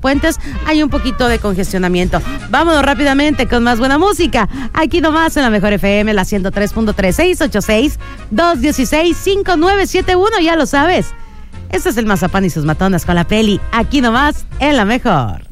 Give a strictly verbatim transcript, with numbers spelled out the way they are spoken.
puentes hay un poquito de congestionamiento. Vámonos rápidamente con más buena música. Aquí nomás en la Mejor F M, la ciento tres punto tres, seis ocho seis, dos uno seis, cinco nueve siete uno, ya lo sabes. Este es el Mazapán y sus matonas con la peli. Aquí nomás en la Mejor.